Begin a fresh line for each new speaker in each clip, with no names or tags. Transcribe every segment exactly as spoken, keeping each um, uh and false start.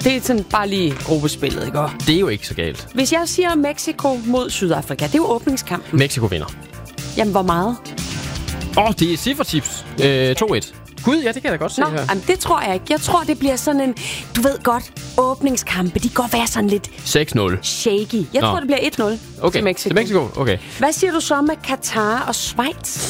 Det er sådan bare lige gruppespillet, ikke?
Det er jo ikke så galt.
Hvis jeg siger Mexico mod Sydafrika, det er jo åbningskampen.
Mexico vinder.
Jamen, hvor meget?
Åh, oh, det er cifretips. Øh, to et. Gud, ja, det kan jeg da godt se
Nå,
her.
jamen, det tror jeg ikke. Jeg tror, det bliver sådan en... Du ved godt, åbningskampe, de går være sådan lidt...
seks nul.
Shaky. Jeg
Nå.
tror, det bliver et nul
Okay,
til Mexico.
til Mexico. Okay.
Hvad siger du så med Katar og Schweiz?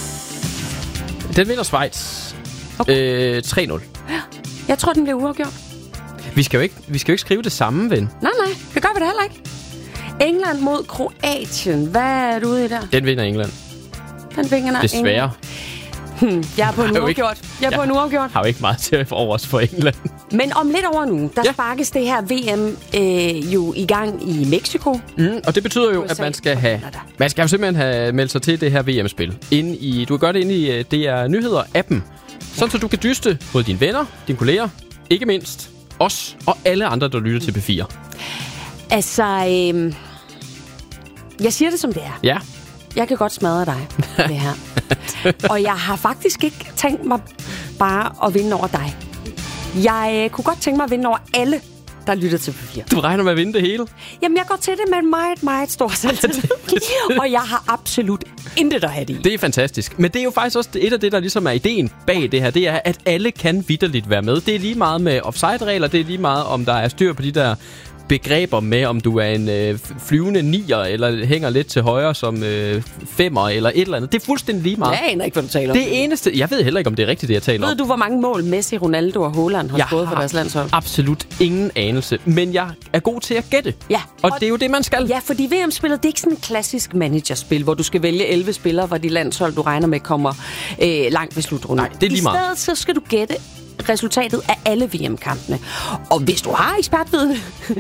Den vinder Schweiz. Okay. Øh, tre nul.
Jeg tror, den bliver uafgjort.
Vi skal jo ikke, vi skal jo ikke skrive det samme, ven.
Nej, nej. Det gør vi da heller ikke. England mod Kroatien. Hvad er du ude i der?
Den vinder England.
Den vinder
Desværre.
Hmm, jeg er på en
Har jo ikke-
uafgjort. Jeg er
Ja.
på en uafgjort.
Har jo ikke meget til over os for England.
Men om lidt over nu, der
Ja.
sparkes det her V M øh, jo i gang i Mexico.
Mm, og det betyder jo,
U S A
at man skal
og
have...
Canada.
Man skal jo simpelthen have meldt sig til det her V M-spil. Inde i, du kan gøre det inde i uh, D R Nyheder-appen. Sådan, så du kan dyste både dine venner, dine kolleger, ikke mindst os og alle andre, der lytter til P fire.
Altså, øh, jeg siger det som det er.
Ja.
Jeg kan godt smadre dig, det her. Og jeg har faktisk ikke tænkt mig bare at vinde over dig. Jeg øh, kunne godt tænke mig at vinde over alle, der lytter til P fire.
Du regner med at vinde det hele.
Jamen, jeg går til det med en meget, meget stor selvtillid. Og jeg har absolut intet at have det i.
Det er fantastisk. Men det er jo faktisk også et af det, der ligesom er ideen bag det her. Det er, at alle kan vitterligt være med. Det er lige meget med offside-regler. Det er lige meget, om der er styr på de der begreber med, om du er en øh, flyvende nier, eller hænger lidt til højre som øh, femmer, eller et eller andet. Det er fuldstændig lige meget.
Jeg aner ikke, hvad du taler om.
Det eneste... Jeg ved heller ikke, om det er rigtigt, det jeg taler om.
Ved du, hvor mange mål Messi, Ronaldo og Haaland har
Jeg
skåret for
har
deres landshold?
absolut ingen anelse. Men jeg er god til at gætte.
Ja.
Og det er jo det, man skal.
Ja, fordi V M-spillet, det er ikke sådan et klassisk managerspil, hvor du skal vælge elleve spillere fra de landshold, du regner med kommer øh, langt ved slutrunden.
Nej, det er lige meget.
I stedet så skal du gætte resultatet af alle V M-kampene. Og hvis du har ekspertviden,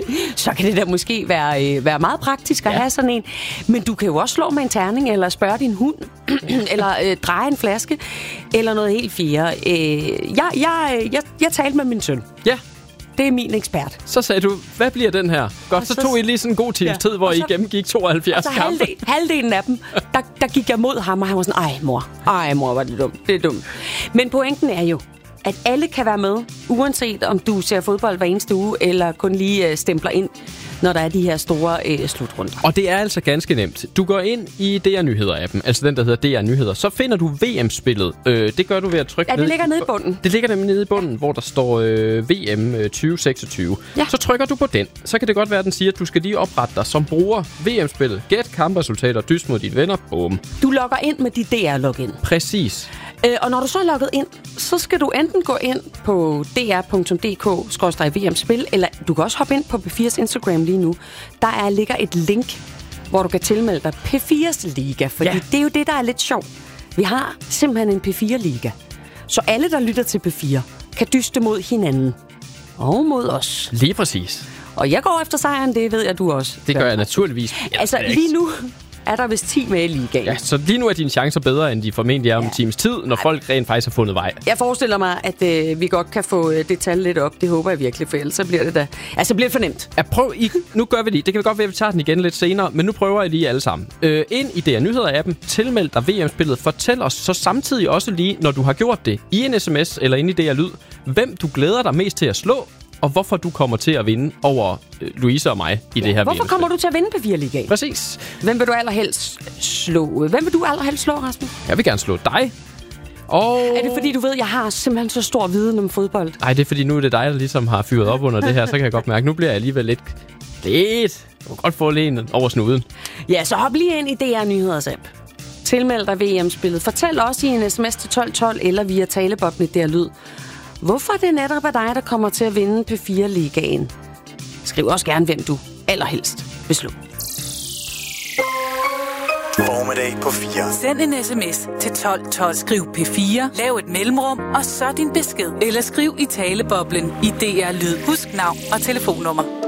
så kan det da måske være, øh, være meget praktisk at
Ja.
have sådan en. Men du kan jo også slå med en terning, eller spørge din hund, eller øh, dreje en flaske, eller noget helt fjerde. Øh, jeg, jeg, jeg, jeg talte med min søn.
Ja.
Det er min ekspert.
Så sagde du, hvad bliver den her? Godt,
Og
så
så-
tog I lige sådan en god times
Ja.
tid, hvor
Og
I
så-
gennemgik tooghalvfjerds
Så
kampe.
halvdelen, halvdelen af dem, der, der gik jeg mod ham, og han var sådan, ej mor, ej mor, var det dumt, det er dumt. Men pointen er jo, at alle kan være med, uanset om du ser fodbold hver eneste uge, eller kun lige øh, stempler ind, når der er de her store øh, slutrunder.
Og det er altså ganske nemt. Du går ind i D R Nyheder-appen, altså den, der hedder D R Nyheder. Så finder du V M-spillet. Øh, det gør du ved at trykke
Ja, det
ned
ligger nede i bunden.
Det ligger nemlig nede i bunden, hvor der står øh, V M øh, tyve seksogtyve.
Ja.
Så trykker du på den. Så kan det godt være, at den siger, at du skal lige oprette dig som bruger V M-spillet. Gæt kampresultater, dyst mod dine venner. Bum.
Du logger ind med dit D R-login.
Præcis.
Øh, og når du så er logget ind, så skal du enten gå ind på d r punktum d k skråstreg v m spil, eller du kan også hoppe ind på P fires Instagram lige nu. Der er, ligger et link, hvor du kan tilmelde dig P fires Liga, fordi
Ja.
det er jo det, der er lidt sjovt. Vi har simpelthen en P fire Liga. Så alle, der lytter til P fire, kan dyste mod hinanden. Og mod os.
Lige præcis.
Og jeg går efter sejren, det ved jeg, du også.
Det gør jeg naturligvis.
Altså,
Jeg er
lige nu er der vist ti med i ligaen.
Ja, så lige nu er dine chancer bedre, end de formentlig er om en times tid, når folk rent faktisk har fundet vej.
Jeg forestiller mig, at øh, vi godt kan få øh, det tal lidt op. Det håber jeg virkelig, for ellers så bliver det da... Altså, bliver det for nemt.
Ja, prøv I, nu gør vi det. Det kan godt være, at vi tager den igen lidt senere, men nu prøver jeg lige alle sammen. Øh, ind i D R Nyheder-appen, tilmeld dig V M-spillet, fortæl os så samtidig også lige, når du har gjort det, i en sms eller inde i D R Lyd, hvem du glæder dig mest til at slå, og hvorfor du kommer til at vinde over øh, Louise og mig i det her
Hvorfor
V M-spil.
kommer du til at vinde P fire Ligaen?
Præcis.
Hvem vil du allerhelst slå? Hvem vil du allerhelst slå, Rasmus?
Jeg vil gerne slå dig. Og...
Er det fordi, du ved, jeg har simpelthen så stor viden om fodbold?
Nej, det er fordi, nu er det dig, der ligesom har fyret op under det her, så kan jeg godt mærke, nu bliver jeg alligevel lidt... Lidt. Du kan godt få lægen over snuden.
Ja, så hop lige ind i D R Nyheders app. Tilmeld dig V M-spillet. Fortæl også i en sms til tolv tolv eller via taleboblen i D R Lyd. Hvorfor det netop er dig, der kommer til at vinde P fire Ligaen? Skriv også gerne, hvem du allerhelst vil slå.
Formiddag på fire.
Send en sms til tolv tolv. Skriv P fire, lav et mellemrum, og så din besked. Eller skriv i taleboblen i D R Lyd. Husk navn og telefonnummer.